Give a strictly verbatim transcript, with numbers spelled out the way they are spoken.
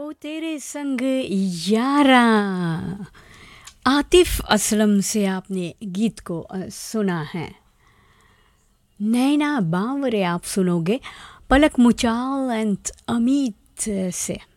ओ तेरे संग यारा, आतिफ असलम से आपने गीत को अ, सुना है। नैना बावरे आप सुनोगे पलक मुचाल एंड अमित से।